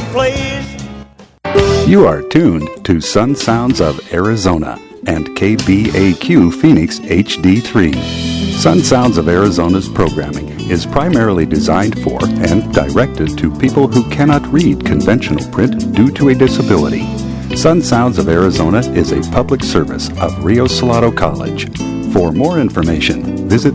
please. You are tuned to Sun Sounds of Arizona and KBAQ Phoenix HD3. Sun Sounds of Arizona's programming is primarily designed for and directed to people who cannot read conventional print due to a disability. Sun Sounds of Arizona is a public service of Rio Salado College. For more information, visit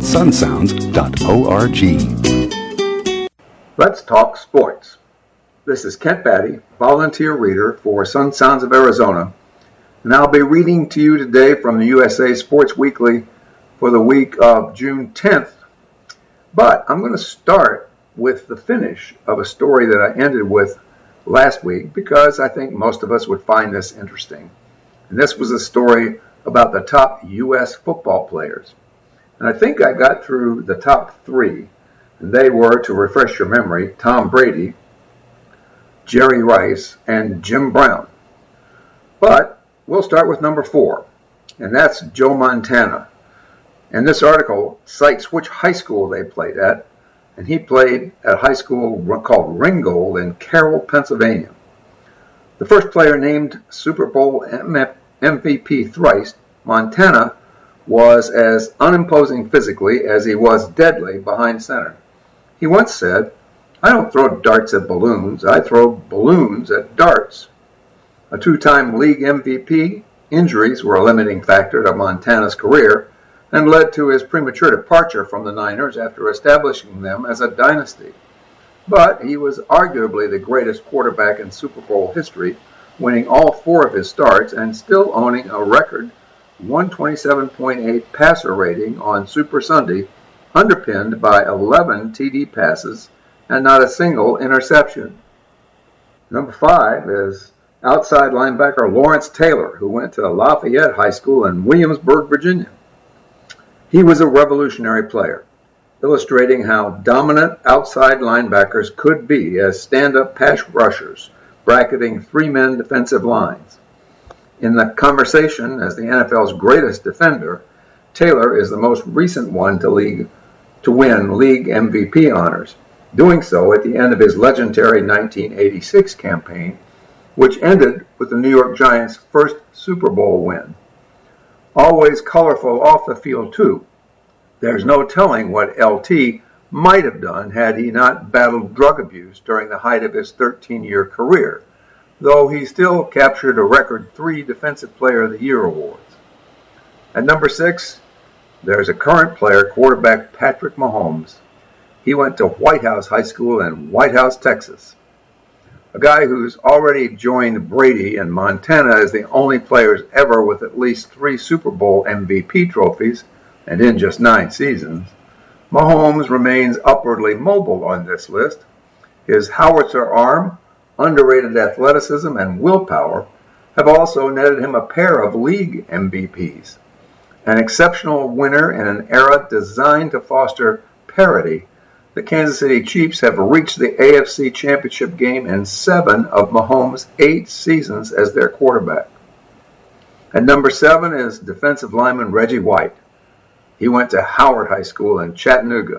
sunsounds.org. Let's talk sports. This is Kent Batty, volunteer reader for Sun Sounds of Arizona, and I'll be reading to you today from the USA Sports Weekly for the week of June 10th. But I'm going to start with the finish of a story that I ended with last week because I think most of us would find this interesting. And this was a story about the top U.S. football players. And I think I got through the top three, and they were, to refresh your memory, Tom Brady, Jerry Rice, and Jim Brown. But we'll start with number 4, and that's Joe Montana. And this article cites which high school they played at, and he played at a high school called Ringgold in Carroll, Pennsylvania. The first player named Super Bowl MVP thrice, Montana was as unimposing physically as he was deadly behind center. He once said, "I don't throw darts at balloons, I throw balloons at darts." A 2-time league MVP, injuries were a limiting factor to Montana's career and led to his premature departure from the Niners after establishing them as a dynasty. But he was arguably the greatest quarterback in Super Bowl history, winning all 4 of his starts and still owning a record 127.8 passer rating on Super Sunday, underpinned by 11 TD passes and not a single interception. Number 5 is outside linebacker Lawrence Taylor, who went to Lafayette High School in Williamsburg, Virginia. He was a revolutionary player, illustrating how dominant outside linebackers could be as stand-up pass rushers, bracketing 3-man defensive lines. In the conversation as the NFL's greatest defender, Taylor is the most recent one to win league MVP honors, doing so at the end of his legendary 1986 campaign, which ended with the New York Giants' first Super Bowl win. Always colorful off the field, too. There's no telling what LT might have done had he not battled drug abuse during the height of his 13-year career, though he still captured a record 3 Defensive Player of the Year awards. At number 6, there's a current player, quarterback Patrick Mahomes. He went to White House High School in White House, Texas. A guy who's already joined Brady and Montana as the only players ever with at least 3 Super Bowl MVP trophies, and in just 9 seasons, Mahomes remains upwardly mobile on this list. His howitzer arm, underrated athleticism, and willpower have also netted him a pair of league MVPs. An exceptional winner in an era designed to foster parity, the Kansas City Chiefs have reached the AFC Championship game in 7 of Mahomes' 8 seasons as their quarterback. At number 7 is defensive lineman Reggie White. He went to Howard High School in Chattanooga.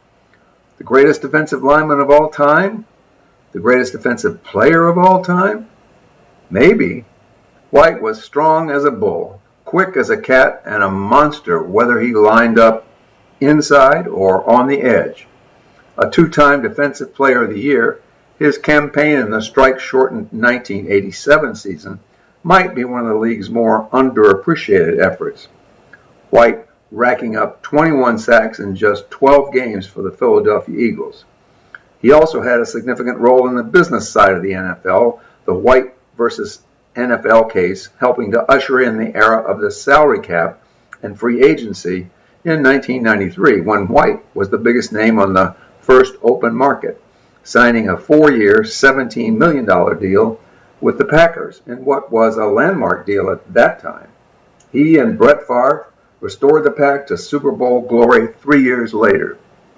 The greatest defensive lineman of all time? The greatest defensive player of all time? Maybe. White was strong as a bull, quick as a cat, and a monster whether he lined up inside or on the edge. A 2-time Defensive Player of the Year, his campaign in the strike-shortened 1987 season might be one of the league's more underappreciated efforts. White racking up 21 sacks in just 12 games for the Philadelphia Eagles. He also had a significant role in the business side of the NFL, the White versus NFL case, helping to usher in the era of the salary cap and free agency in 1993, when White was the biggest name on the first open market, signing a 4-year, $17 million deal with the Packers in what was a landmark deal at that time. He and Brett Favre restored the Pack to Super Bowl glory 3 years later.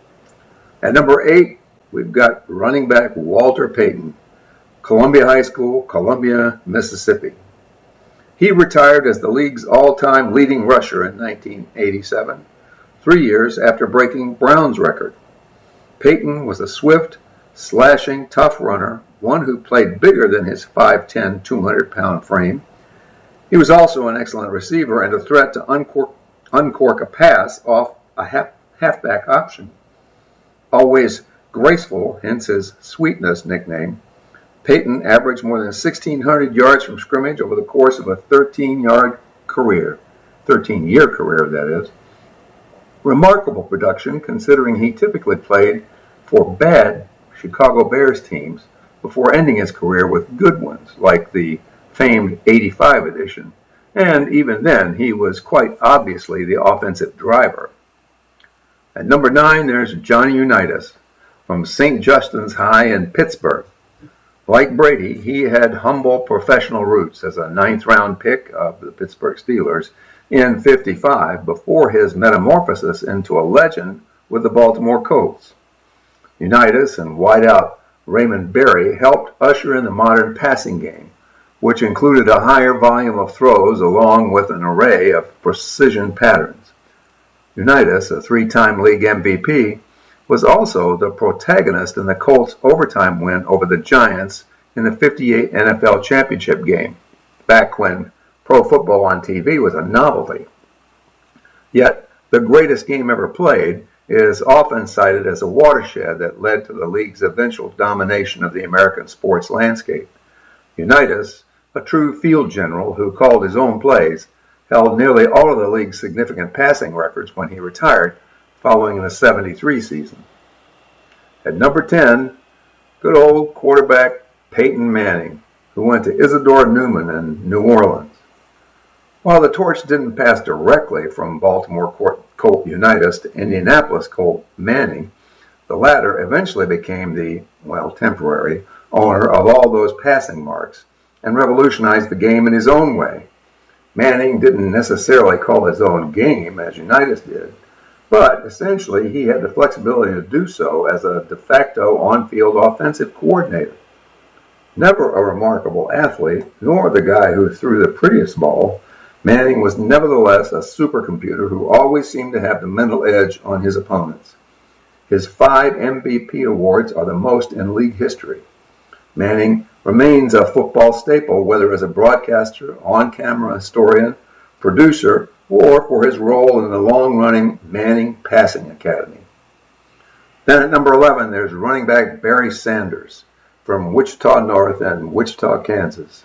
At number 8, we've got running back Walter Payton, Columbia High School, Columbia, Mississippi. He retired as the league's all-time leading rusher in 1987, 3 years after breaking Brown's record. Payton was a swift, slashing, tough runner, one who played bigger than his 5'10", 200-pound frame. He was also an excellent receiver and a threat to uncork a pass off a halfback option. Always graceful, hence his Sweetness nickname, Peyton averaged more than 1,600 yards from scrimmage over the course of a 13-year career, that is. Remarkable production considering he typically played for bad Chicago Bears teams before ending his career with good ones like the famed 85 edition, and even then he was quite obviously the offensive driver. At number 9, there's Johnny Unitas from St. Justin's High in Pittsburgh. Like Brady, he had humble professional roots as a ninth-round pick of the Pittsburgh Steelers in '55 before his metamorphosis into a legend with the Baltimore Colts. Unitas and wideout Raymond Berry helped usher in the modern passing game, which included a higher volume of throws along with an array of precision patterns. Unitas, a three-time league MVP, was also the protagonist in the Colts' overtime win over the Giants in the '58 NFL championship game, back when pro football on TV was a novelty. Yet, the greatest game ever played is often cited as a watershed that led to the league's eventual domination of the American sports landscape. Unitas, a true field general who called his own plays, held nearly all of the league's significant passing records when he retired, following the '73 season. At number 10, good old quarterback Peyton Manning, who went to Isidore Newman in New Orleans. While the torch didn't pass directly from Baltimore Colt Unitas to Indianapolis Colt Manning, the latter eventually became the, temporary, owner of all those passing marks and revolutionized the game in his own way. Manning didn't necessarily call his own game as Unitas did, but essentially he had the flexibility to do so as a de facto on-field offensive coordinator. Never a remarkable athlete, nor the guy who threw the prettiest ball, Manning was nevertheless a supercomputer who always seemed to have the mental edge on his opponents. His 5 MVP awards are the most in league history. Manning remains a football staple, whether as a broadcaster, on-camera historian, producer, or for his role in the long-running Manning Passing Academy. Then at number 11, there's running back Barry Sanders from Wichita North and Wichita, Kansas.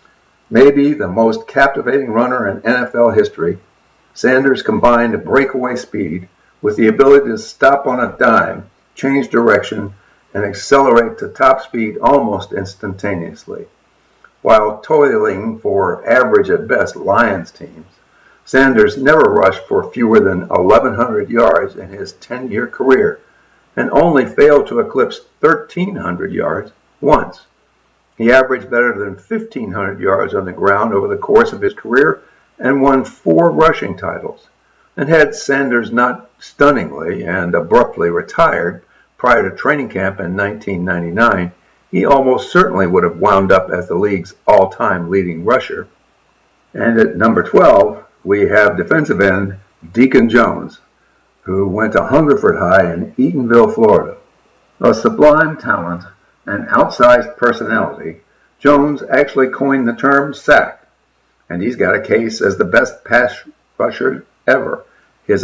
Maybe the most captivating runner in NFL history, Sanders combined breakaway speed with the ability to stop on a dime, change direction, and accelerate to top speed almost instantaneously. While toiling for average at best Lions teams, Sanders never rushed for fewer than 1,100 yards in his 10-year career and only failed to eclipse 1,300 yards once. He averaged better than 1,500 yards on the ground over the course of his career and won 4 rushing titles. And had Sanders not stunningly and abruptly retired prior to training camp in 1999, he almost certainly would have wound up as the league's all-time leading rusher. And at number 12, we have defensive end Deacon Jones, who went to Hungerford High in Eatonville, Florida. A sublime talent and outsized personality, Jones actually coined the term sack, and he's got a case as the best pass rusher ever. His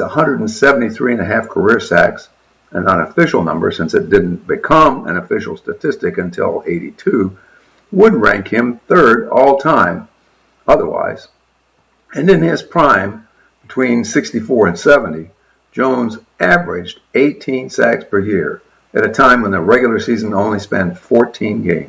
173.5 career sacks, an unofficial number since it didn't become an official statistic until '82, would rank him third all time otherwise. And in his prime, between 64 and 70, Jones averaged 18 sacks per year at a time when the regular season only spanned 14 games.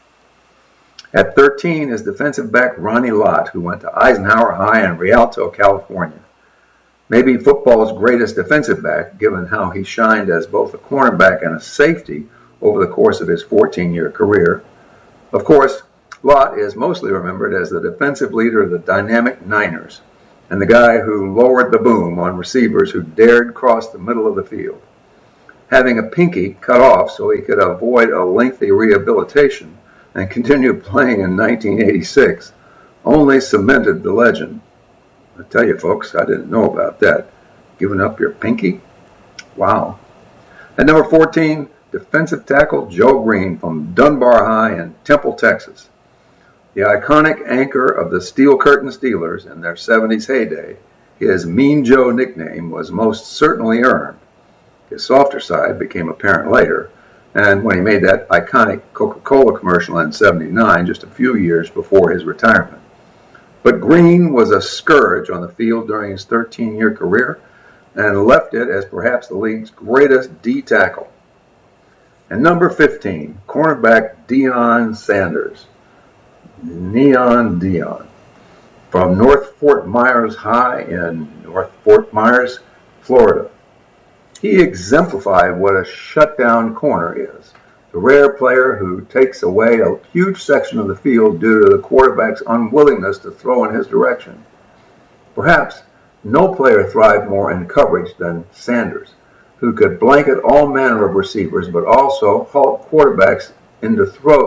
At 13 is defensive back Ronnie Lott, who went to Eisenhower High in Rialto, California. Maybe football's greatest defensive back, given how he shined as both a cornerback and a safety over the course of his 14-year career. Of course, Lott is mostly remembered as the defensive leader of the dynamic Niners and the guy who lowered the boom on receivers who dared cross the middle of the field. Having a pinky cut off so he could avoid a lengthy rehabilitation and continue playing in 1986 only cemented the legend. I tell you folks, I didn't know about that. Giving up your pinky? Wow. At number 14, defensive tackle Joe Green from Dunbar High in Temple, Texas. The iconic anchor of the Steel Curtain Steelers in their 70s heyday, his Mean Joe nickname was most certainly earned. His softer side became apparent later, and when he made that iconic Coca-Cola commercial in '79, just a few years before his retirement. But Green was a scourge on the field during his 13-year career and left it as perhaps the league's greatest D tackle. And number 15, cornerback Deion Sanders. Neon Deion. From North Fort Myers High in North Fort Myers, Florida. He exemplified what a shutdown corner is. The rare player who takes away a huge section of the field due to the quarterback's unwillingness to throw in his direction. Perhaps no player thrived more in coverage than Sanders, who could blanket all manner of receivers, but also halt quarterbacks into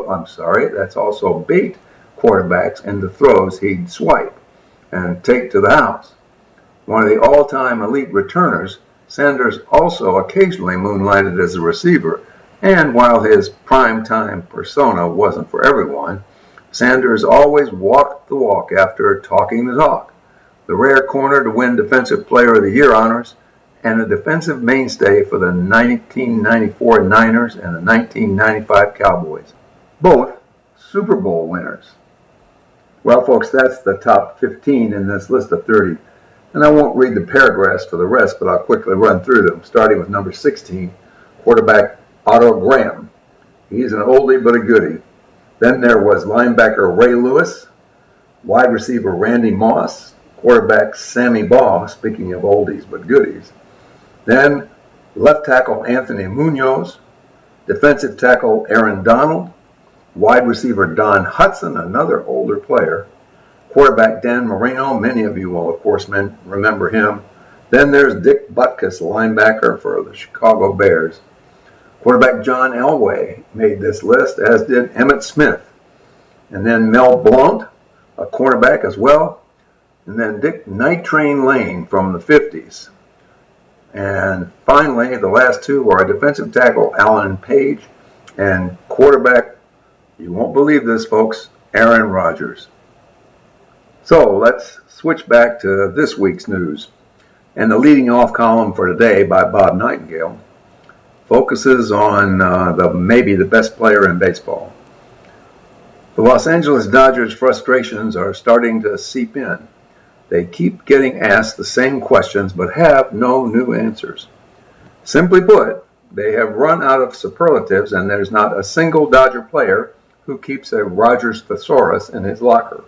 also bait quarterbacks into throws he'd swipe and take to the house. One of the all-time elite returners, Sanders also occasionally moonlighted as a receiver, and while his prime-time persona wasn't for everyone, Sanders always walked the walk after talking the talk. The rare corner to win Defensive Player of the Year honors, and a defensive mainstay for the 1994 Niners and the 1995 Cowboys. Both Super Bowl winners. Well, folks, that's the top 15 in this list of 30. And I won't read the paragraphs for the rest, but I'll quickly run through them, starting with number 16, quarterback Otto Graham. He's an oldie but a goodie. Then there was linebacker Ray Lewis, wide receiver Randy Moss, quarterback Sammy Baugh, speaking of oldies but goodies. Then left tackle Anthony Munoz, defensive tackle Aaron Donald, wide receiver Don Hudson, another older player, quarterback Dan Marino, many of you will of course remember him. Then there's Dick Butkus, linebacker for the Chicago Bears. Quarterback John Elway made this list, as did Emmitt Smith. And then Mel Blount, a cornerback as well. And then Dick Night Train Lane from the 50s. And finally, the last two are defensive tackle Alan Page and quarterback, you won't believe this, folks, Aaron Rodgers. So let's switch back to this week's news. And the leading off column for today by Bob Nightingale focuses on maybe the best player in baseball. The Los Angeles Dodgers' frustrations are starting to seep in. They keep getting asked the same questions but have no new answers. Simply put, they have run out of superlatives, and there's not a single Dodger player who keeps a Rogers thesaurus in his locker.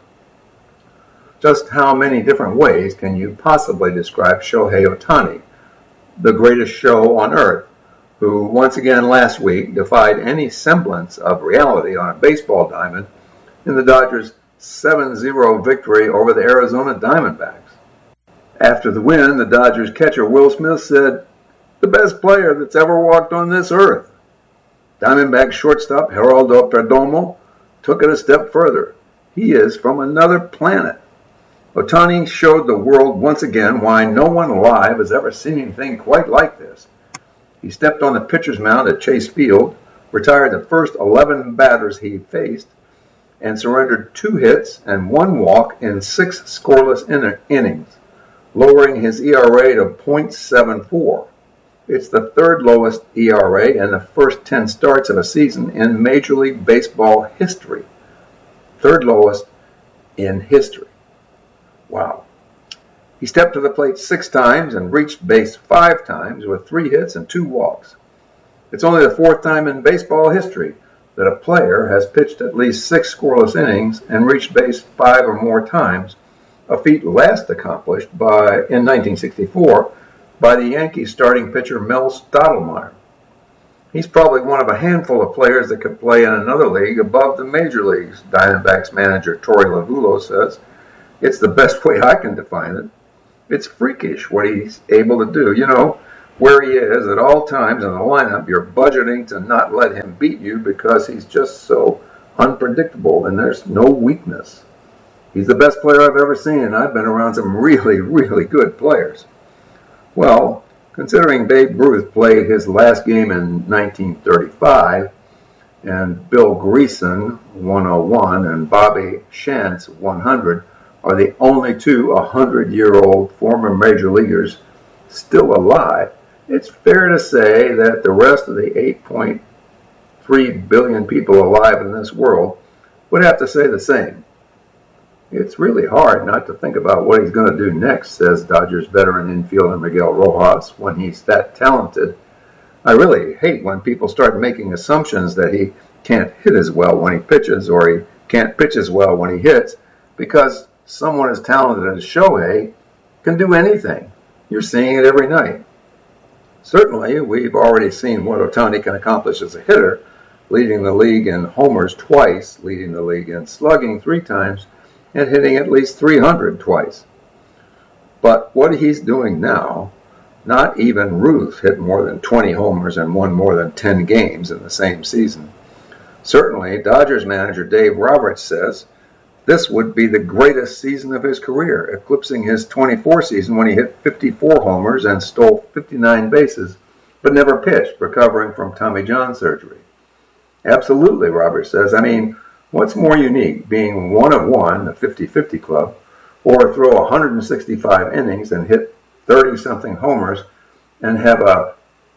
Just how many different ways can you possibly describe Shohei Ohtani, the greatest show on earth, who once again last week defied any semblance of reality on a baseball diamond in the Dodgers' 7-0 victory over the Arizona Diamondbacks? After the win, the Dodgers catcher Will Smith said, "The best player that's ever walked on this earth." Diamondback shortstop Geraldo Perdomo took it a step further. He is from another planet. Ohtani showed the world once again why no one alive has ever seen anything quite like this. He stepped on the pitcher's mound at Chase Field, retired the first 11 batters he faced, and surrendered 2 hits and 1 walk in 6 scoreless innings, lowering his ERA to .74. It's the 3rd lowest ERA in the first 10 starts of a season in Major League Baseball history. 3rd lowest in history. Wow. He stepped to the plate 6 times and reached base 5 times with 3 hits and 2 walks. It's only the 4th time in baseball history that a player has pitched at least 6 scoreless innings and reached base 5 or more times, a feat last accomplished in 1964 by the Yankees starting pitcher Mel Stottlemyre. He's probably one of a handful of players that could play in another league above the major leagues, Diamondbacks manager Torey Lovullo says. It's the best way I can define it. It's freakish what he's able to do. You know, where he is at all times in the lineup, you're budgeting to not let him beat you because he's just so unpredictable and there's no weakness. He's the best player I've ever seen, and I've been around some really, really good players. Well, Considering Babe Ruth played his last game in 1935, and Bill Greason, 101, and Bobby Shantz, 100, are the only two 100-year-old former major leaguers still alive, it's fair to say that the rest of the 8.3 billion people alive in this world would have to say the same. It's really hard not to think about what he's going to do next, says Dodgers veteran infielder Miguel Rojas, when he's that talented. I really hate when people start making assumptions that he can't hit as well when he pitches or he can't pitch as well when he hits, because someone as talented as Shohei can do anything. You're seeing it every night. Certainly, we've already seen what Ohtani can accomplish as a hitter, leading the league in homers twice, leading the league in slugging 3 times, and hitting at least 300 twice. But what he's doing now, not even Ruth hit more than 20 homers and won more than 10 games in the same season. Certainly, Dodgers manager Dave Roberts says this would be the greatest season of his career, eclipsing his 24 season when he hit 54 homers and stole 59 bases, but never pitched, recovering from Tommy John surgery. Absolutely, Roberts says. I mean, what's more unique, being 1 of 1, the 50-50 club, or throw 165 innings and hit 30-something homers and have a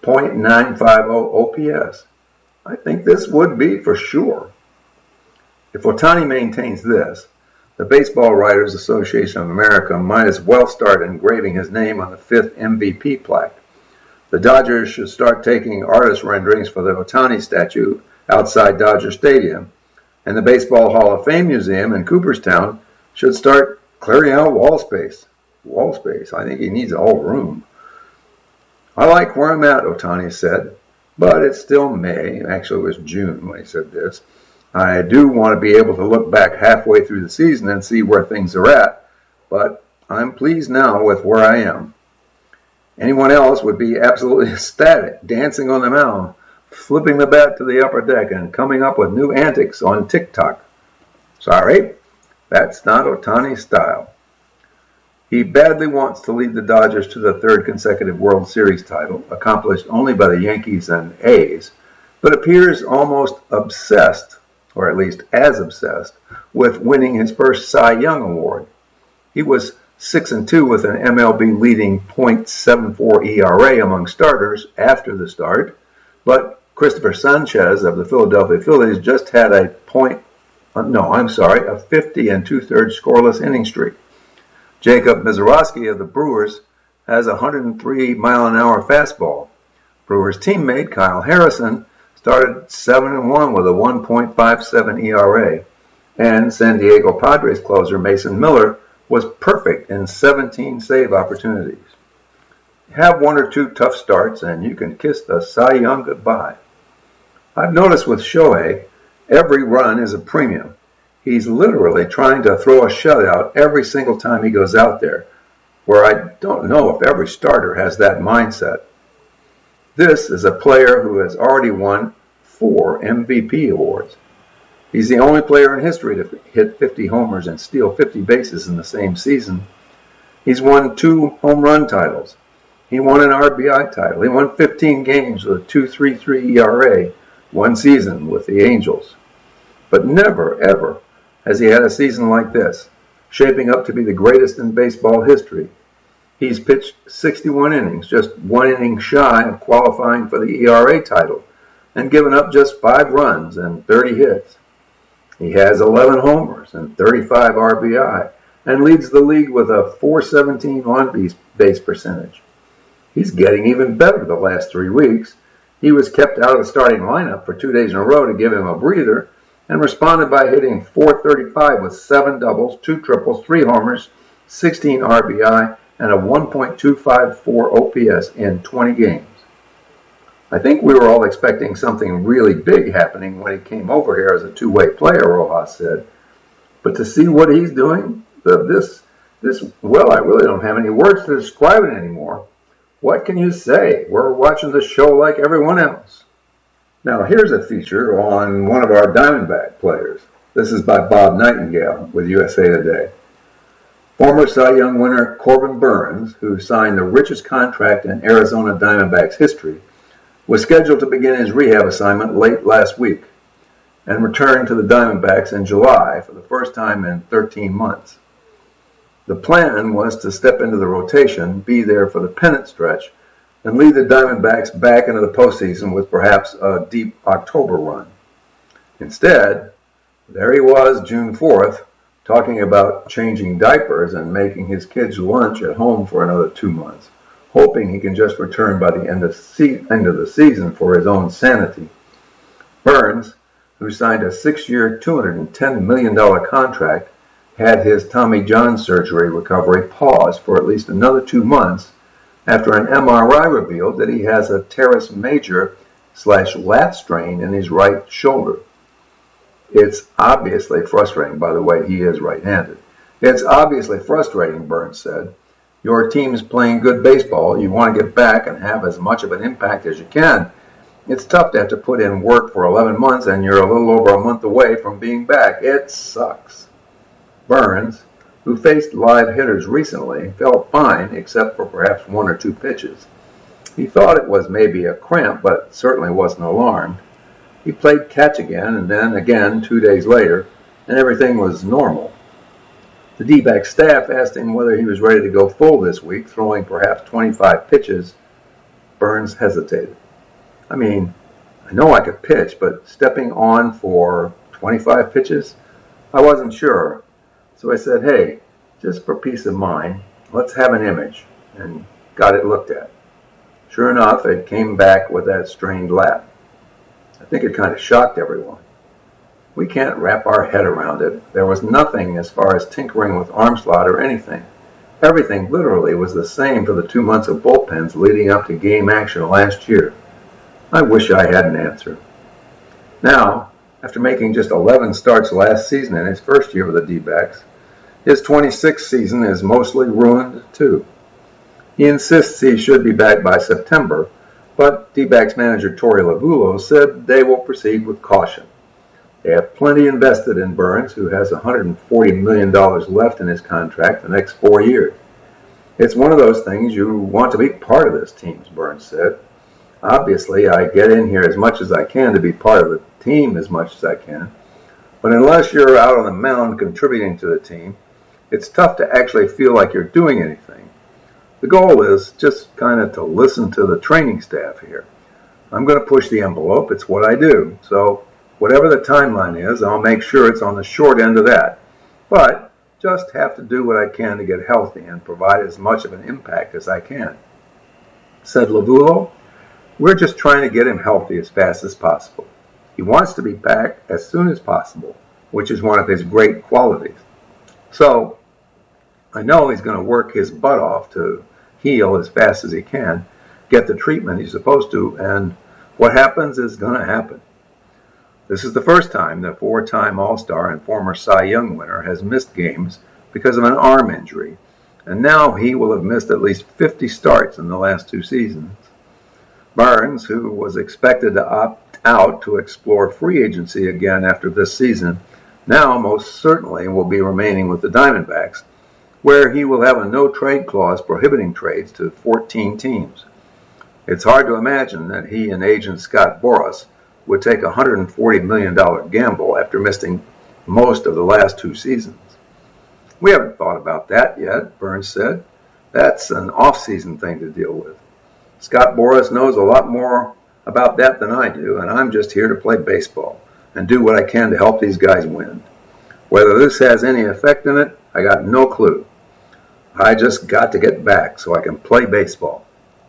.950 OPS? I think this would be for sure. If Ohtani maintains this, the Baseball Writers Association of America might as well start engraving his name on the 5th MVP plaque. The Dodgers should start taking artist renderings for the Ohtani statue outside Dodger Stadium, and the Baseball Hall of Fame Museum in Cooperstown should start clearing out wall space. Wall space. I think he needs a whole room. I like where I'm at, Ohtani said, but it's still May. Actually, it was June when he said this. I do want to be able to look back halfway through the season and see where things are at, but I'm pleased now with where I am. Anyone else would be absolutely ecstatic, dancing on the mound, flipping the bat to the upper deck, and coming up with new antics on TikTok. Sorry, that's not Ohtani's style. He badly wants to lead the Dodgers to the 3rd consecutive World Series title, accomplished only by the Yankees and A's, but appears almost obsessed, or at least as obsessed, with winning his first Cy Young Award. He was 6-2 with an MLB leading .74 ERA among starters after the start, but Christopher Sanchez of the Philadelphia Phillies just had a 50 2/3 scoreless inning streak. Jacob Misiorowski of the Brewers has a 103-mile-an-hour fastball. Brewers teammate Kyle Harrison started 7-1 with a 1.57 ERA, and San Diego Padres closer Mason Miller was perfect in 17 save opportunities. Have 1 or 2 tough starts and you can kiss the Cy Young goodbye. I've noticed with Shohei, every run is a premium. He's literally trying to throw a shutout every single time he goes out there, where I don't know if every starter has that mindset. This is a player who has already won 4 MVP awards. He's the only player in history to hit 50 homers and steal 50 bases in the same season. He's won 2 home run titles. He won an RBI title. He won 15 games with a 2.33 ERA, 1 season with the Angels. But never, ever has he had a season like this, shaping up to be the greatest in baseball history. He's pitched 61 innings, just 1 inning shy of qualifying for the ERA title, and given up just 5 runs and 30 hits. He has 11 homers and 35 RBI, and leads the league with a .417 on-base percentage. He's getting even better the last 3 weeks. He was kept out of the starting lineup for 2 days in a row to give him a breather, and responded by hitting .435 with 7 doubles, 2 triples, 3 homers, 16 RBI, and a 1.254 OPS in 20 games. I think we were all expecting something really big happening when he came over here as a 2-way player, Rojas said. But to see what he's doing, I really don't have any words to describe it anymore. What can you say? We're watching the show like everyone else. Now, here's a feature on one of our Diamondback players. This is by Bob Nightingale with USA Today. Former Cy Young winner Corbin Burnes, who signed the richest contract in Arizona Diamondbacks history, was scheduled to begin his rehab assignment late last week and return to the Diamondbacks in July for the first time in 13 months. The plan was to step into the rotation, be there for the pennant stretch, and lead the Diamondbacks back into the postseason with perhaps a deep October run. Instead, there he was June 4th, talking about changing diapers and making his kids lunch at home for another 2 months, hoping he can just return by the end of the season for his own sanity. Burnes, who signed a 6-year, $210 million contract, had his Tommy John surgery recovery paused for at least another 2 months after an MRI revealed that he has a teres major/lat strain in his right shoulder. It's obviously frustrating, by the way, he is right-handed. It's obviously frustrating, Burnes said. Your team's playing good baseball. You want to get back and have as much of an impact as you can. It's tough to have to put in work for 11 months and you're a little over a month away from being back. It sucks. Burnes, who faced live hitters recently, felt fine except for perhaps 1 or 2 pitches. He thought it was maybe a cramp, but certainly wasn't alarmed. He played catch again and then again 2 days later, and everything was normal. The D-back staff asked him whether he was ready to go full this week, throwing perhaps 25 pitches. Burnes hesitated. I mean, I know I could pitch, but stepping on for 25 pitches? I wasn't sure. So I said, hey, just for peace of mind, let's have an image, and got it looked at. Sure enough, it came back with that strained lat. I think it kind of shocked everyone. We can't wrap our head around it. There was nothing as far as tinkering with arm slot or anything. Everything literally was the same for the 2 months of bullpens leading up to game action last year. I wish I had an answer. Now, after making just 11 starts last season in his first year with the D-backs, his 26th season is mostly ruined too. He insists he should be back by September, but D-backs manager Torey Lovullo said they will proceed with caution. They have plenty invested in Burnes, who has $140 million left in his contract the next 4 years. It's one of those things you want to be part of this team, Burnes said. Obviously, I get in here as much as I can to be part of the team as much as I can, but unless you're out on the mound contributing to the team, it's tough to actually feel like you're doing anything. The goal is just kind of to listen to the training staff here. I'm going to push the envelope. It's what I do. So whatever the timeline is, I'll make sure it's on the short end of that. But just have to do what I can to get healthy and provide as much of an impact as I can. Said Lovullo, we're just trying to get him healthy as fast as possible. He wants to be back as soon as possible, which is one of his great qualities. So I know he's going to work his butt off to heal as fast as he can, get the treatment he's supposed to, and what happens is going to happen. This is the first time the 4-time All-Star and former Cy Young winner has missed games because of an arm injury, and now he will have missed at least 50 starts in the last 2 seasons. Burnes, who was expected to opt out to explore free agency again after this season, now most certainly will be remaining with the Diamondbacks, where he will have a no-trade clause prohibiting trades to 14 teams. It's hard to imagine that he and agent Scott Boras would take a $140 million gamble after missing most of the last 2 seasons. We haven't thought about that yet, Burnes said. That's an off-season thing to deal with. Scott Boras knows a lot more about that than I do, and I'm just here to play baseball and do what I can to help these guys win. Whether this has any effect in it, I got no clue. I just got to get back so I can play baseball.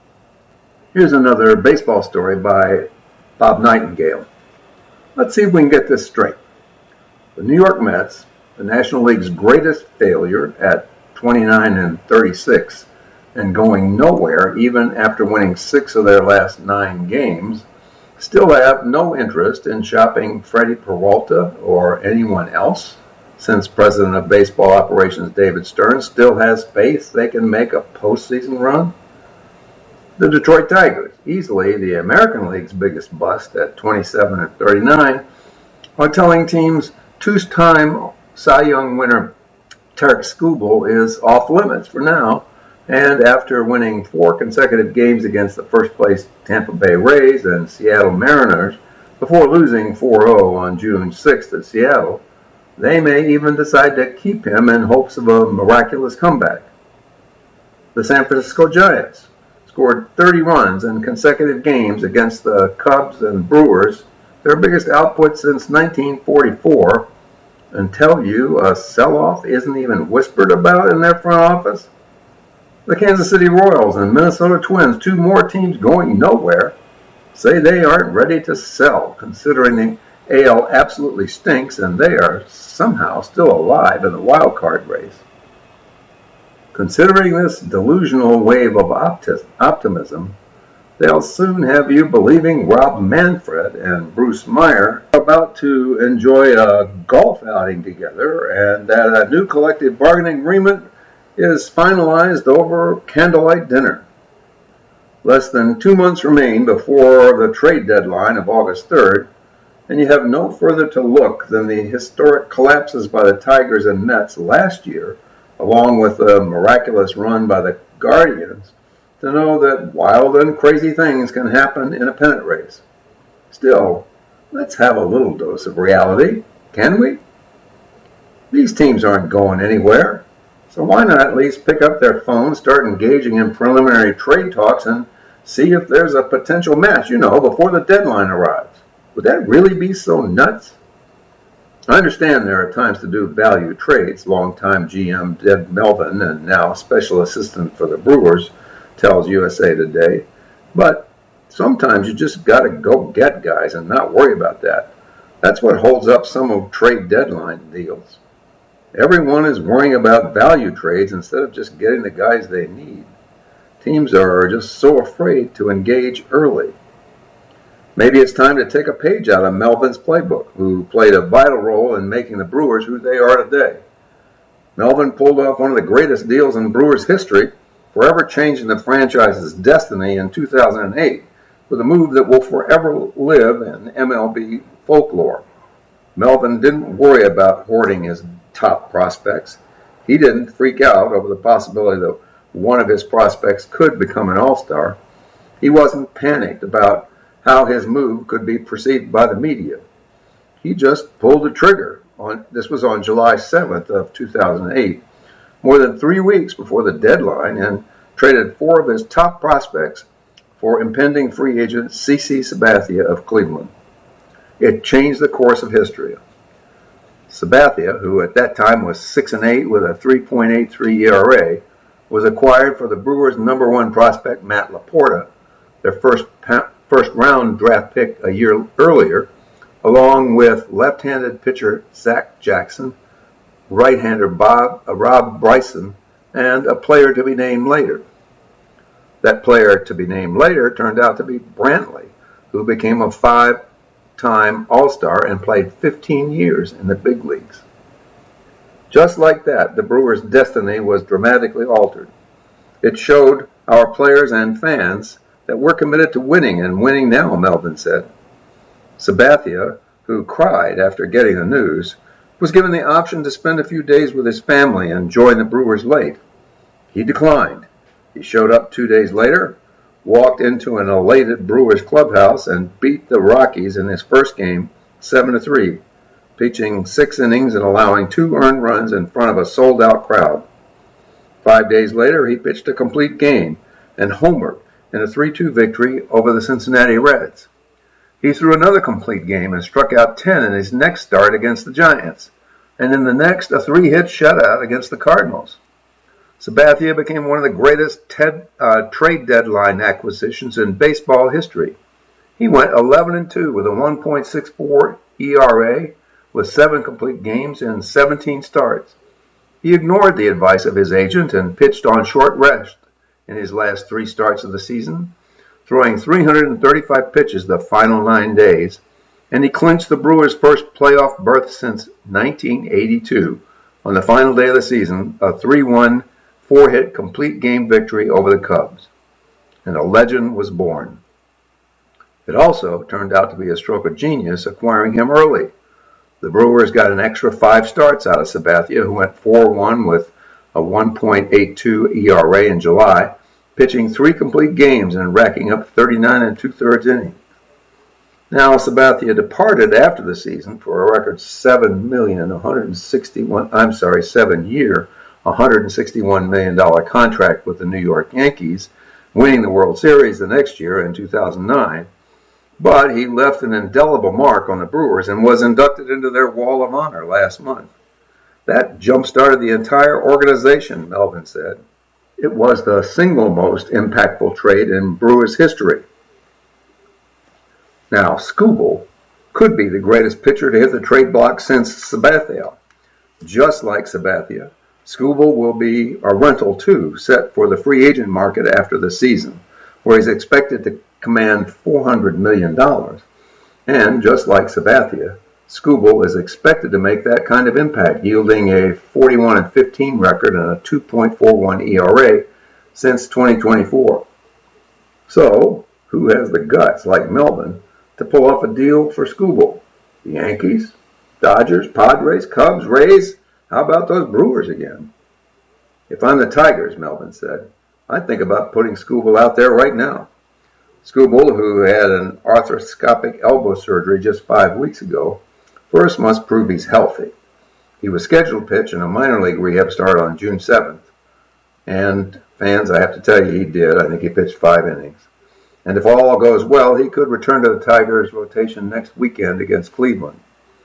Here's another baseball story by Bob Nightingale. Let's see if we can get this straight. The New York Mets, the National League's greatest failure at 29-36 and going nowhere even after winning 6 of their last 9 games, still have no interest in shopping Freddie Peralta or anyone else, since President of Baseball Operations David Stern still has faith they can make a postseason run. The Detroit Tigers, easily the American League's biggest bust at 27-39, are telling teams 2-time Cy Young winner Tarik Skubal is off limits for now, and after winning 4 consecutive games against the first-place Tampa Bay Rays and Seattle Mariners before losing 4-0 on June 6th at Seattle, they may even decide to keep him in hopes of a miraculous comeback. The San Francisco Giants scored 30 runs in consecutive games against the Cubs and Brewers, their biggest output since 1944, and tell you a sell-off isn't even whispered about in their front office? The Kansas City Royals and Minnesota Twins, 2 more teams going nowhere, say they aren't ready to sell, considering the AL absolutely stinks and they are somehow still alive in the wild card race. Considering this delusional wave of optimism, they'll soon have you believing Rob Manfred and Bruce Meyer are about to enjoy a golf outing together and that a new collective bargaining agreement is finalized over candlelight dinner. Less than 2 months remain before the trade deadline of August 3rd, and you have no further to look than the historic collapses by the Tigers and Mets last year, along with the miraculous run by the Guardians, to know that wild and crazy things can happen in a pennant race. Still, let's have a little dose of reality, can we? These teams aren't going anywhere, so why not at least pick up their phones, start engaging in preliminary trade talks, and see if there's a potential match, before the deadline arrives. Would that really be so nuts? I understand there are times to do value trades. Longtime GM Deb Melvin, and now special assistant for the Brewers, tells USA Today. But sometimes you just got to go get guys and not worry about that. That's what holds up some of trade deadline deals. Everyone is worrying about value trades instead of just getting the guys they need. Teams are just so afraid to engage early. Maybe it's time to take a page out of Melvin's playbook, who played a vital role in making the Brewers who they are today. Melvin pulled off one of the greatest deals in Brewers history, forever changing the franchise's destiny in 2008 with a move that will forever live in MLB folklore. Melvin didn't worry about hoarding his top prospects. He didn't freak out over the possibility that one of his prospects could become an all-star. He wasn't panicked about how his move could be perceived by the media. He just pulled the trigger. This was on July 7th of 2008, more than 3 weeks before the deadline, and traded 4 of his top prospects for impending free agent CC Sabathia of Cleveland. It changed the course of history. Sabathia, who at that time was 6-8 with a 3.83 ERA, was acquired for the Brewers' number 1 prospect Matt Laporta, their first-round draft pick a year earlier, along with left-handed pitcher Zach Jackson, right-hander Rob Bryson, and a player to be named later. That player to be named later turned out to be Brantley, who became a 5-time All-Star and played 15 years in the big leagues. Just like that, the Brewers' destiny was dramatically altered. It showed our players and fans that we're committed to winning, and winning now, Melvin said. Sabathia, who cried after getting the news, was given the option to spend a few days with his family and join the Brewers late. He declined. He showed up 2 days later, walked into an elated Brewers clubhouse, and beat the Rockies in his first game 7-3, pitching 6 innings and allowing 2 earned runs in front of a sold-out crowd. 5 days later, he pitched a complete game and homered in a 3-2 victory over the Cincinnati Reds. He threw another complete game and struck out 10 in his next start against the Giants, and in the next, a 3-hit shutout against the Cardinals. Sabathia became one of the greatest trade deadline acquisitions in baseball history. He went 11-2 with a 1.64 ERA with 7 complete games and 17 starts. He ignored the advice of his agent and pitched on short rest in his last 3 starts of the season, throwing 335 pitches the final 9 days, and he clinched the Brewers' first playoff berth since 1982 on the final day of the season, a 3-1, 4-hit complete game victory over the Cubs. And a legend was born. It also turned out to be a stroke of genius acquiring him early. The Brewers got an extra 5 starts out of Sabathia, who went 4-1 with a 1.82 ERA in July, pitching 3 complete games and racking up 39 2/3 innings. Now, Sabathia departed after the season for a record $7-year, $161 million contract with the New York Yankees, winning the World Series the next year in 2009. But he left an indelible mark on the Brewers and was inducted into their Wall of Honor last month. That jump-started the entire organization, Melvin said. It was the single most impactful trade in Brewers history. Now, Skubal could be the greatest pitcher to hit the trade block since Sabathia. Just like Sabathia, Skubal will be a rental too, set for the free agent market after the season, where he's expected to command $400 million. And just like Sabathia, Skubal is expected to make that kind of impact, yielding a 41-15 record and a 2.41 ERA since 2024. So, who has the guts, like Melvin, to pull off a deal for Skubal? The Yankees, Dodgers, Padres, Cubs, Rays? How about those Brewers again? If I'm the Tigers, Melvin said, I'd think about putting Skubal out there right now. Skubal, who had an arthroscopic elbow surgery just 5 weeks ago, first must prove he's healthy. He was scheduled to pitch in a minor league rehab start on June 7th. And fans, I have to tell you, he did. I think he pitched 5 innings. And if all goes well, he could return to the Tigers' rotation next weekend against Cleveland.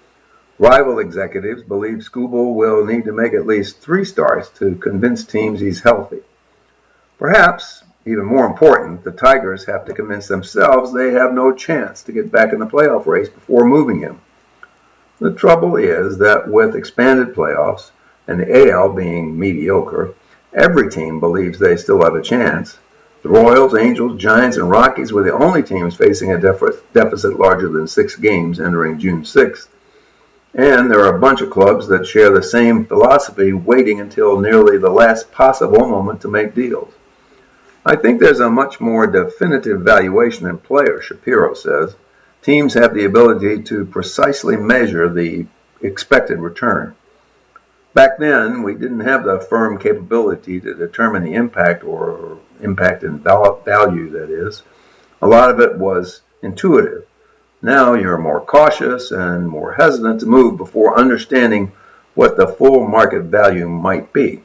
Rival executives believe Skubal will need to make at least 3 starts to convince teams he's healthy. Perhaps, even more important, the Tigers have to convince themselves they have no chance to get back in the playoff race before moving him. The trouble is that with expanded playoffs and the AL being mediocre, every team believes they still have a chance. The Royals, Angels, Giants, and Rockies were the only teams facing a deficit larger than 6 games entering June 6th. And there are a bunch of clubs that share the same philosophy, waiting until nearly the last possible moment to make deals. I think there's a much more definitive valuation in players, Shapiro says. Teams have the ability to precisely measure the expected return. Back then, we didn't have the firm capability to determine the impact, or impact and value, that is. A lot of it was intuitive. Now you're more cautious and more hesitant to move before understanding what the full market value might be.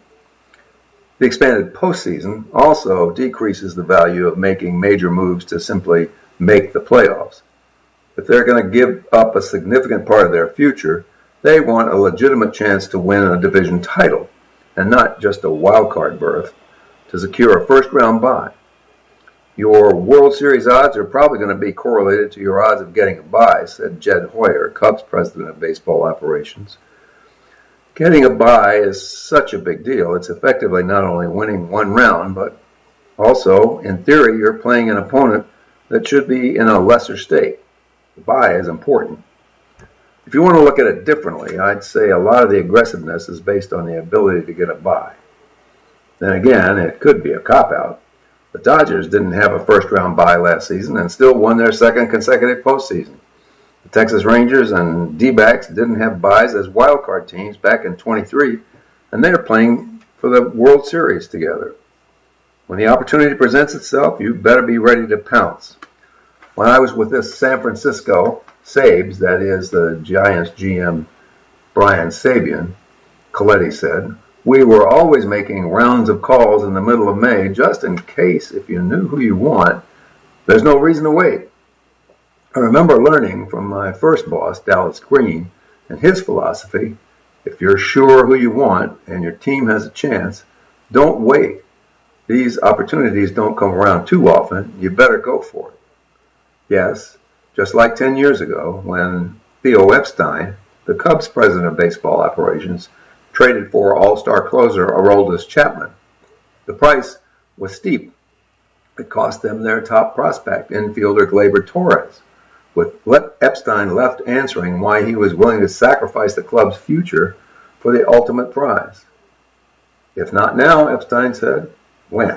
The expanded postseason also decreases the value of making major moves to simply make the playoffs. If they're going to give up a significant part of their future, they want a legitimate chance to win a division title, and not just a wild card berth, to secure a first-round bye. Your World Series odds are probably going to be correlated to your odds of getting a bye, said Jed Hoyer, Cubs president of baseball operations. Getting a bye is such a big deal. It's effectively not only winning 1 round, but also, in theory, you're playing an opponent that should be in a lesser state. The bye is important. If you want to look at it differently, I'd say a lot of the aggressiveness is based on the ability to get a bye. Then again, it could be a cop-out. The Dodgers didn't have a first-round bye last season and still won their 2nd consecutive postseason. The Texas Rangers and D-backs didn't have byes as wildcard teams back in 23, and they're playing for the World Series together. When the opportunity presents itself, you better be ready to pounce. When I was with this San Francisco Sabres, that is the Giants GM Brian Sabian, Coletti said, we were always making rounds of calls in the middle of May just in case, if you knew who you want, there's no reason to wait. I remember learning from my first boss, Dallas Green, and his philosophy, if you're sure who you want and your team has a chance, don't wait. These opportunities don't come around too often. You better go for it. Yes, just like 10 years ago when Theo Epstein, the Cubs president of baseball operations, traded for all-star closer Aroldis Chapman. The price was steep. It cost them their top prospect, infielder Gleyber Torres, with Epstein left answering why he was willing to sacrifice the club's future for the ultimate prize. If not now, Epstein said, when?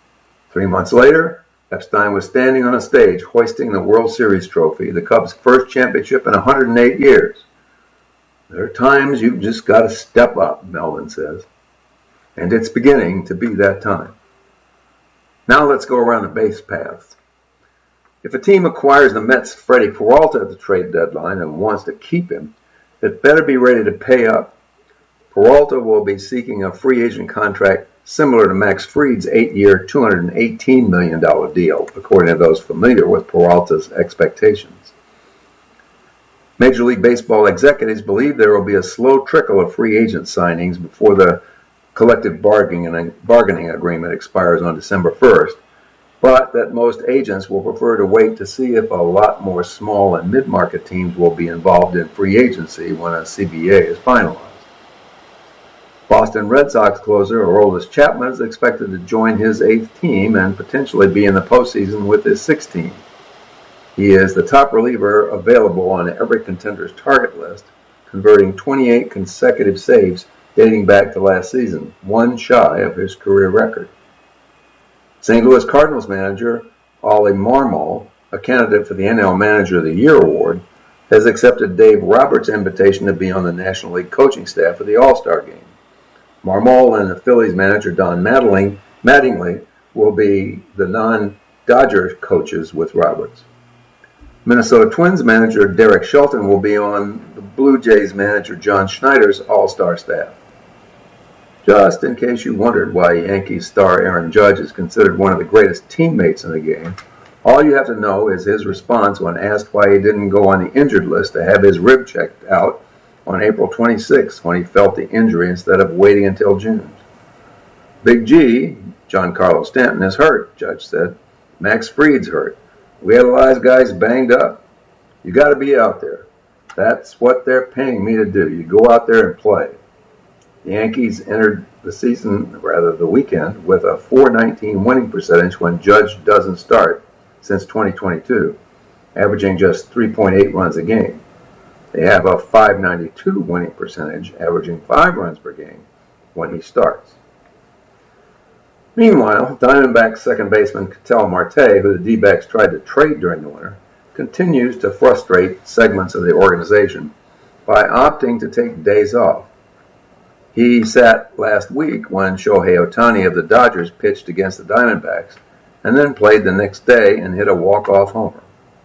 3 months later, Epstein was standing on a stage hoisting the World Series trophy, the Cubs' first championship in 108 years. There are times you've just got to step up, Melvin says, and it's beginning to be that time. Now let's go around the base paths. If a team acquires the Mets' Freddie Peralta at the trade deadline and wants to keep him, it better be ready to pay up. Peralta will be seeking a free agent contract similar to Max Fried's 8-year, $218 million deal, according to those familiar with Peralta's expectations. Major League Baseball executives believe there will be a slow trickle of free agent signings before the collective bargaining agreement expires on December 1st, but that most agents will prefer to wait to see if a lot more small and mid-market teams will be involved in free agency when a CBA is finalized. Boston Red Sox closer Aroldis Chapman is expected to join his 8th team and potentially be in the postseason with his 6th team. He is the top reliever available on every contender's target list, converting 28 consecutive saves dating back to last season, one shy of his career record. St. Louis Cardinals manager Ollie Marmol, a candidate for the NL Manager of the Year award, has accepted Dave Roberts' invitation to be on the National League coaching staff for the All-Star Game. Marmol and the Phillies manager Don Mattingly will be the non-Dodger coaches with Roberts. Minnesota Twins manager Derek Shelton will be on the Blue Jays manager John Schneider's All-Star staff. Just in case you wondered why Yankees star Aaron Judge is considered one of the greatest teammates in the game, all you have to know is his response when asked why he didn't go on the injured list to have his rib checked out on April 26 when he felt the injury instead of waiting until June. Big G, Giancarlo Stanton, is hurt, Judge said. Max Fried's hurt. We had a lot of guys banged up. You got to be out there. That's what they're paying me to do. You go out there and play. The Yankees entered the weekend, with a .419 winning percentage when Judge doesn't start since 2022, averaging just 3.8 runs a game. They have a .592 winning percentage, averaging 5 runs per game when he starts. Meanwhile, Diamondbacks second baseman Ketel Marte, who the D-backs tried to trade during the winter, continues to frustrate segments of the organization by opting to take days off. He sat last week when Shohei Ohtani of the Dodgers pitched against the Diamondbacks and then played the next day and hit a walk-off homer.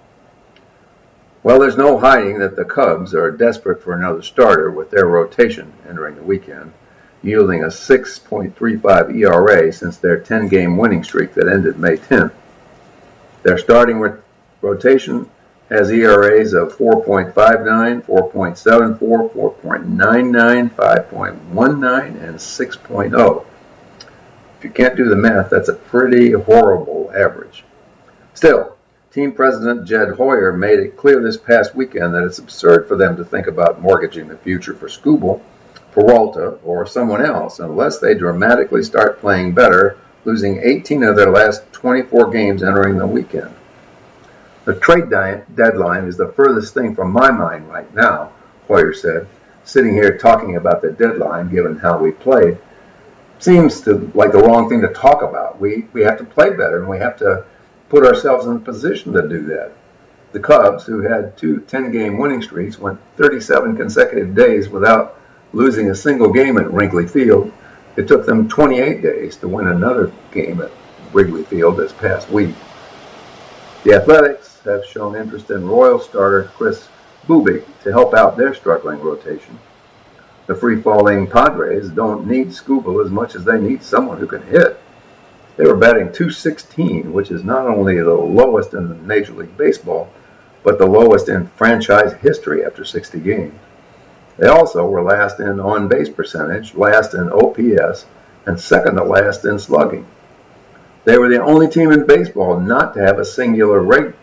Well, there's no hiding that the Cubs are desperate for another starter with their rotation entering the weekend, yielding a 6.35 ERA since their 10-game winning streak that ended May 10th. Their starting rotation has ERAs of 4.59, 4.74, 4.99, 5.19, and 6.0. If you can't do the math, that's a pretty horrible average. Still, team president Jed Hoyer made it clear this past weekend that it's absurd for them to think about mortgaging the future for Skubal, Peralta, or someone else unless they dramatically start playing better, losing 18 of their last 24 games entering the weekend. The trade deadline is the furthest thing from my mind right now, Hoyer said. Sitting here talking about the deadline, given how we played, seems like the wrong thing to talk about. We have to play better, and we have to put ourselves in a position to do that. The Cubs, who had 2 10-game winning streaks, went 37 consecutive days without losing a single game at Wrigley Field. It took them 28 days to win another game at Wrigley Field this past week. The Athletics have shown interest in Royals starter Kris Bubic to help out their struggling rotation. The free-falling Padres don't need Skubal as much as they need someone who can hit. They were batting .216, which is not only the lowest in Major League Baseball, but the lowest in franchise history after 60 games. They also were last in on-base percentage, last in OPS, and second to last in slugging. They were the only team in baseball not to have a singular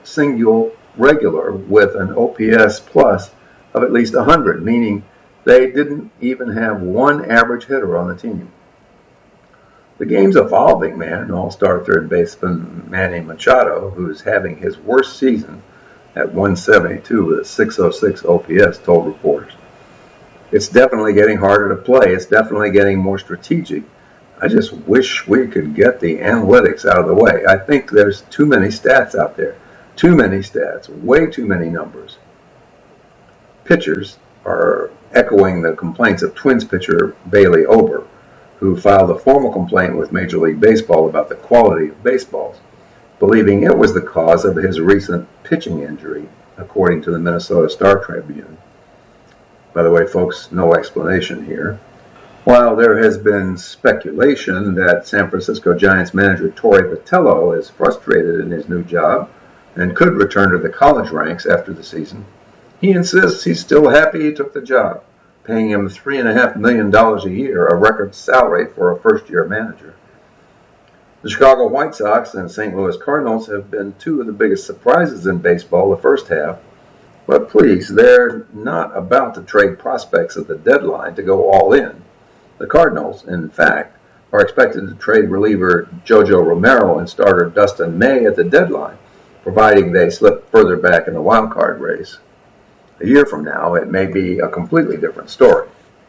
regular with an OPS plus of at least 100, meaning they didn't even have one average hitter on the team. The game's evolving, man, all-star third baseman Manny Machado, who is having his worst season at 172 with a .606 OPS, told reporters. It's definitely getting harder to play. It's definitely getting more strategic. I just wish we could get the analytics out of the way. I think there's too many stats out there. Too many stats. Way too many numbers. Pitchers are echoing the complaints of Twins pitcher Bailey Ober, who filed a formal complaint with Major League Baseball about the quality of baseballs, believing it was the cause of his recent pitching injury, according to the Minnesota Star Tribune. By the way, folks, no explanation here. While there has been speculation that San Francisco Giants manager Torey Vitello is frustrated in his new job and could return to the college ranks after the season, he insists he's still happy he took the job, paying him $3.5 million a year, a record salary for a first-year manager. The Chicago White Sox and St. Louis Cardinals have been two of the biggest surprises in baseball the first half, but please, they're not about to trade prospects at the deadline to go all in. The Cardinals, in fact, are expected to trade reliever Jojo Romero and starter Dustin May at the deadline, providing they slip further back in the wild card race. A year from now, it may be a completely different story.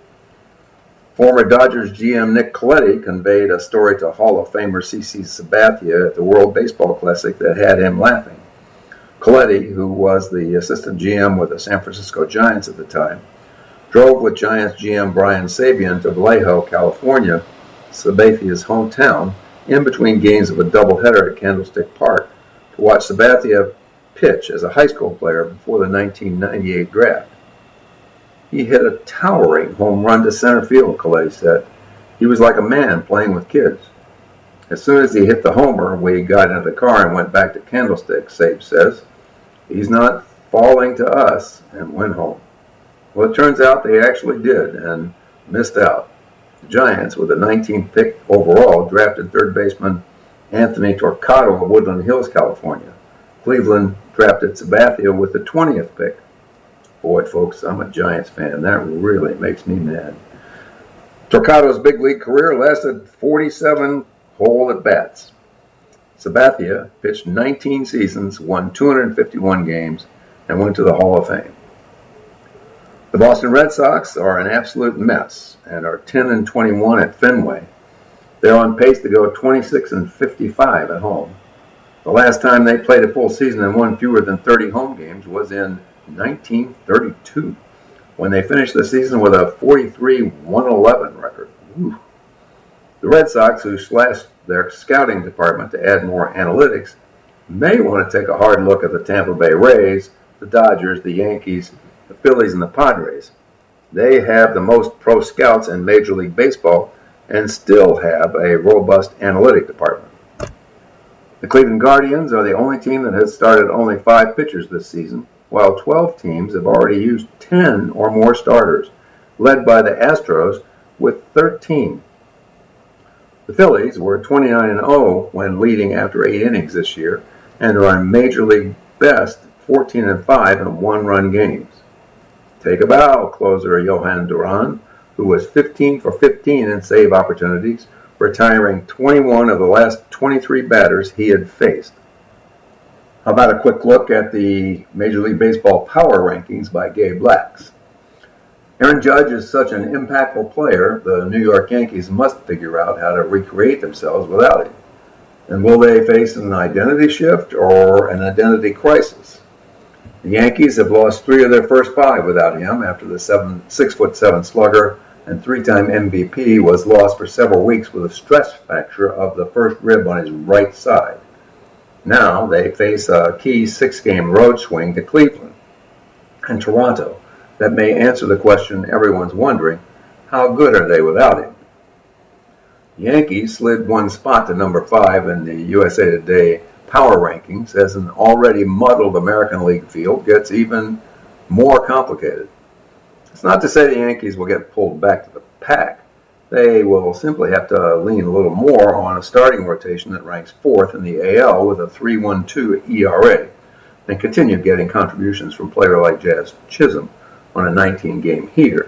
Former Dodgers GM Nick Coletti conveyed a story to Hall of Famer CC Sabathia at the World Baseball Classic that had him laughing. Coletti, who was the assistant GM with the San Francisco Giants at the time, drove with Giants GM Brian Sabean to Vallejo, California, Sabathia's hometown, in between games of a doubleheader at Candlestick Park to watch Sabathia pitch as a high school player before the 1998 draft. He hit a towering home run to center field, Coletti said. He was like a man playing with kids. As soon as he hit the homer, we got into the car and went back to Candlestick, Sabe says. He's not falling to us, and went home. Well, it turns out they actually did and missed out. The Giants, with the 19th pick overall, drafted third baseman Anthony Torquato of Woodland Hills, California. Cleveland drafted Sabathia with the 20th pick. Boy, folks, I'm a Giants fan. That really makes me mad. Torquato's big league career lasted 47 whole at-bats. Sabathia pitched 19 seasons, won 251 games, and went to the Hall of Fame. The Boston Red Sox are an absolute mess and are 10-21 at Fenway. They're on pace to go 26-55 at home. The last time they played a full season and won fewer than 30 home games was in 1932, when they finished the season with a 43-111 record. Ooh. The Red Sox, who slashed their scouting department to add more analytics, may want to take a hard look at the Tampa Bay Rays, the Dodgers, the Yankees, the Phillies, and the Padres. They have the most pro scouts in Major League Baseball and still have a robust analytic department. The Cleveland Guardians are the only team that has started only 5 pitchers this season, while 12 teams have already used 10 or more starters, led by the Astros with 13. The Phillies were 29-0 when leading after 8 innings this year, and are on Major League best 14-5 in one-run games. Take a bow, closer Johan Duran, who was 15 for 15 in save opportunities, retiring 21 of the last 23 batters he had faced. How about a quick look at the Major League Baseball power rankings by Gabe Lax? Aaron Judge is such an impactful player, the New York Yankees must figure out how to recreate themselves without him. And will they face an identity shift or an identity crisis? The Yankees have lost 3 of their first 5 without him after the 6'7" slugger and 3-time MVP was lost for several weeks with a stress fracture of the first rib on his right side. Now they face a key 6-game road swing to Cleveland and Toronto that may answer the question everyone's wondering: how good are they without him? The Yankees slid 1 spot to number 5 in the USA Today power rankings as an already muddled American League field gets even more complicated. It's not to say the Yankees will get pulled back to the pack. They will simply have to lean a little more on a starting rotation that ranks 4th in the AL with a 3.12 ERA and continue getting contributions from players like Jazz Chisholm on a 19-game heater.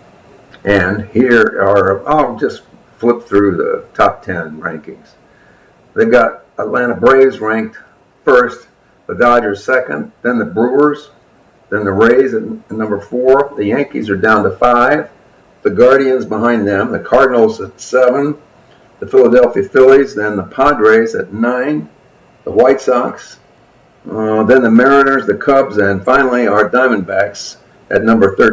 And here are, I'll just flip through the top 10 rankings. They've got Atlanta Braves ranked 1st, the Dodgers 2nd, then the Brewers, then the Rays at number 4. The Yankees are down to 5. The Guardians behind them, the Cardinals at 7, the Philadelphia Phillies, then the Padres at 9, the White Sox, then the Mariners, the Cubs, and finally our Diamondbacks at number 13.